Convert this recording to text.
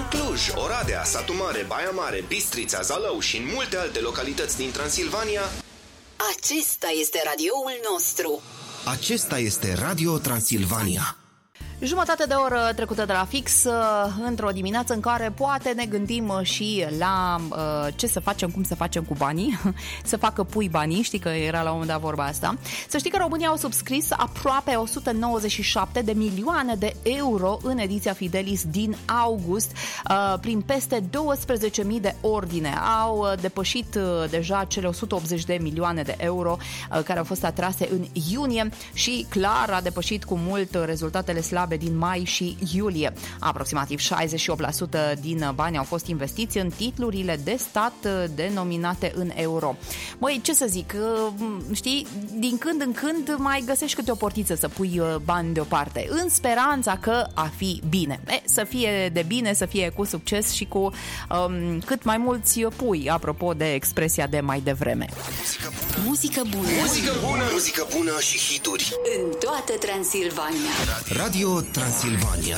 Cluj, Oradea, Satu Mare, Baia Mare, Bistrița, Zalău și în multe alte localități din Transilvania. Acesta este radioul nostru. Acesta este Radio Transilvania. Jumătate de oră trecută de la fix, într-o dimineață în care poate ne gândim și la ce să facem, cum să facem cu banii, să facă pui banii, știi că era la un moment dat vorba asta. Să știi că România au subscris aproape 197 de milioane de euro în ediția Fidelis din august, prin peste 12.000 de ordine. Au depășit deja cele 180 de milioane de euro care au fost atrase în iunie și clar a depășit cu mult rezultatele slabe din mai și iulie. Aproximativ 68% din bani au fost investiți în titlurile de stat denominate în euro. Măi, ce să zic, știi, din când în când mai găsești câte o portiță să pui bani deoparte, în speranța că a fi bine. Să fie de bine, să fie cu succes și cu cât mai mulți pui, apropo de expresia de mai devreme. Muzică bună. Muzică bună, muzică bună și hituri În toată Transilvania. Radio Transilvania.